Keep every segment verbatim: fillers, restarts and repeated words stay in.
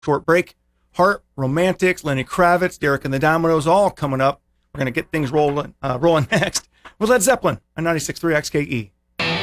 short break. Heart, Romantics, Lenny Kravitz, Derek and the Dominoes, all coming up. We're going to get things rolling, uh, rolling next with Led Zeppelin on ninety-six point three X K E.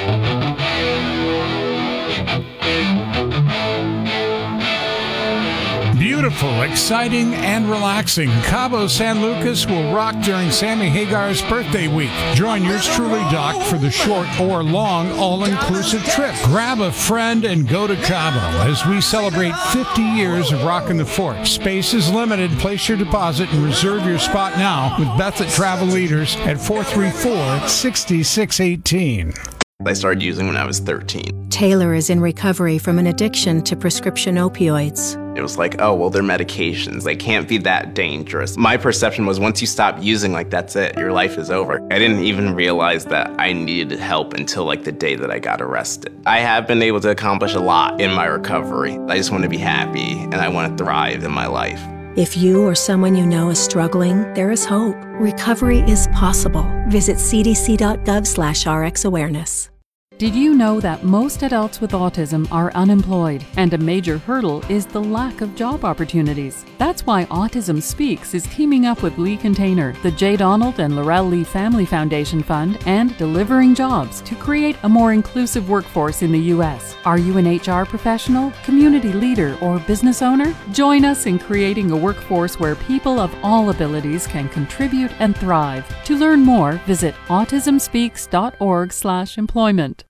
Beautiful, exciting, and relaxing. Cabo San Lucas will rock during Sammy Hagar's birthday week. Join yours truly, Doc, for the short or long all-inclusive trip. Grab a friend and go to Cabo as we celebrate fifty years of rocking the fort. Space is limited. Place your deposit and reserve your spot now with Beth at Travel Leaders at four three four, six six one eight. I started using when I was thirteen. Taylor is in recovery from an addiction to prescription opioids. It was like, oh, well, they're medications. They can't be that dangerous. My perception was once you stop using, like, that's it. Your life is over. I didn't even realize that I needed help until, like, the day that I got arrested. I have been able to accomplish a lot in my recovery. I just want to be happy, and I want to thrive in my life. If you or someone you know is struggling, there is hope. Recovery is possible. Visit c d c dot gov slash r x awareness. Did you know that most adults with autism are unemployed, and a major hurdle is the lack of job opportunities? That's why Autism Speaks is teaming up with Lee Container, the J. Donald and Laurel Lee Family Foundation Fund, and Delivering Jobs to create a more inclusive workforce in the U S. Are you an H R professional, community leader, or business owner? Join us in creating a workforce where people of all abilities can contribute and thrive. To learn more, visit autism speaks dot org slash employment.